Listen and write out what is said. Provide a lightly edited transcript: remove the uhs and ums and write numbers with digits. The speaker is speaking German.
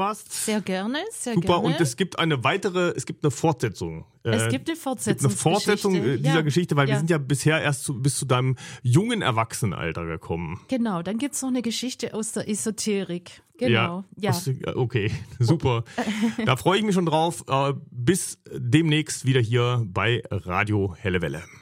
warst. Sehr gerne, sehr Super, gerne. und es gibt eine Fortsetzung. Es gibt eine Fortsetzung dieser Geschichte, weil wir sind ja bisher erst bis zu deinem jungen Erwachsenenalter gekommen. Genau, dann gibt es noch eine Geschichte aus der Esoterik. Genau, ja. Okay, super. Da freue ich mich schon drauf. Bis demnächst wieder hier bei Radio Helle Welle.